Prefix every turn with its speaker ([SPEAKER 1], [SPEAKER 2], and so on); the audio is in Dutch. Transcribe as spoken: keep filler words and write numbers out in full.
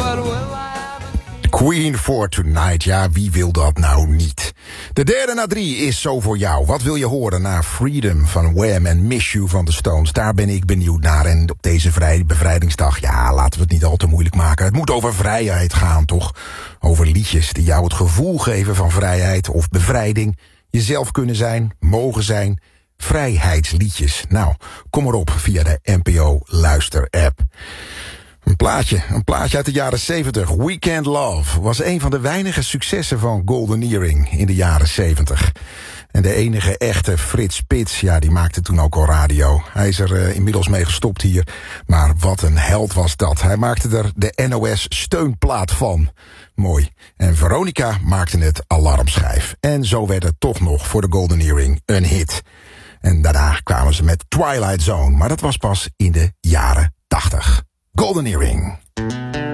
[SPEAKER 1] But will I
[SPEAKER 2] Queen for Tonight, ja, wie wil dat nou niet? De derde na drie is zo voor jou. Wat wil je horen na Freedom van Wham en Miss You van de Stones? Daar ben ik benieuwd naar. En op deze vrij bevrijdingsdag, ja, laten we het niet al te moeilijk maken. Het moet over vrijheid gaan, toch? Over liedjes die jou het gevoel geven van vrijheid of bevrijding. Jezelf kunnen zijn, mogen zijn. Vrijheidsliedjes. Nou, kom maar op via de N P O Luister-app. Een plaatje, een plaatje uit de jaren zeventig. Weekend Love was een van de weinige successen van Golden Earring in de jaren zeventig. En de enige echte Frits Spits, ja, die maakte toen ook al radio. Hij is er uh, inmiddels mee gestopt hier. Maar wat een held was dat. Hij maakte er de N O S steunplaat van. Mooi. En Veronica maakte het alarmschijf. En zo werd het toch nog voor de Golden Earring een hit. En daarna kwamen ze met Twilight Zone. Maar dat was pas in de jaren tachtig. Golden Earring.